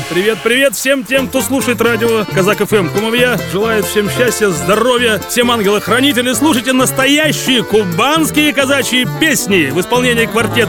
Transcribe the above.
Привет всем тем, кто слушает радио Казак ФМ. Кумовья желает всем счастья, здоровья, всем ангелы-хранители. Слушайте настоящие кубанские казачьи песни в исполнении квартета